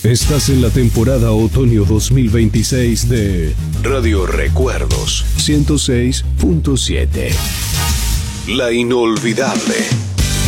Estás en la temporada otoño 2026 de Radio Recuerdos 106.7. La inolvidable.